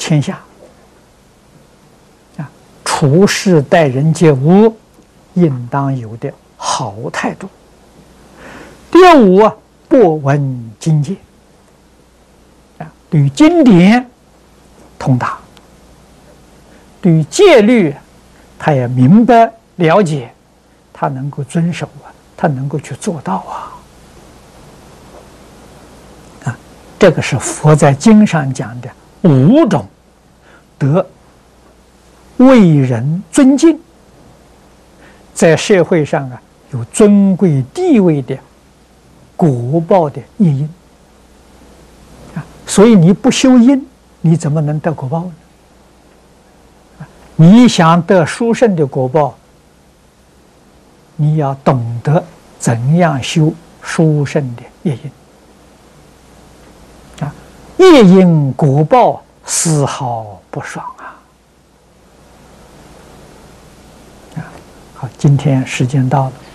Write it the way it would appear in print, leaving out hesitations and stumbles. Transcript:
天下啊，处事待人接物，应当有的好态度。第五啊，博闻经戒啊，对于经典通达，对于戒律他也明白了解，他能够遵守啊，他能够去做到啊。这个是佛在经上讲的5种得为人尊敬，在社会上啊有尊贵地位的果报的业因啊。所以你不修因，你怎么能得果报呢？你想得殊胜的果报，你要懂得怎样修殊胜的业因啊。业因果报丝毫不爽啊！好，今天时间到了。